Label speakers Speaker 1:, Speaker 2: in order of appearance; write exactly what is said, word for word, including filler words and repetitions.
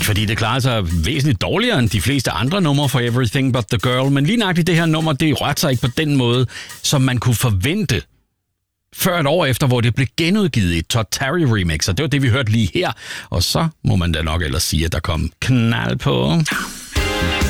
Speaker 1: fordi det klarer sig væsentligt dårligere end de fleste andre numre for Everything But The Girl. Men lige nøjagtigt det her nummer, det rørte sig ikke på den måde, som man kunne forvente før et år efter, hvor det blev genudgivet i et Todd Terry remix. Og det var det, vi hørte lige her. Og så må man da nok ellers sige, at der kom knald på.